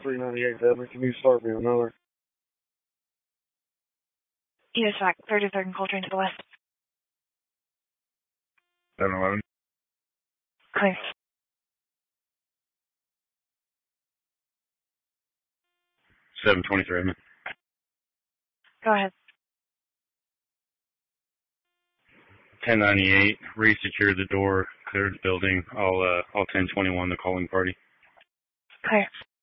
398, Devin. Can you start me another? Yes, back 33rd and Coltrane to the west. 711. Clear. 723. Go ahead. 1098. Re-secure the door. Clear the building. I'll 1021 the calling party. Clear.